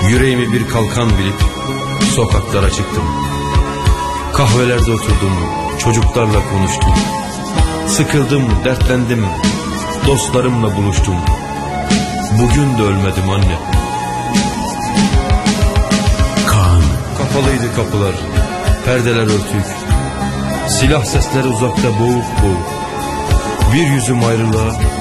Yüreğimi bir kalkan bilip sokaklara çıktım. Kahvelerde oturdum, çocuklarla konuştum. Sıkıldım, dertlendim, dostlarımla buluştum. Bugün de ölmedim anne. Kaan. Kapalıydı kapılar, perdeler örtük. Silah sesleri uzakta boğuk boğuk. Bir yüzüm ayrılığa,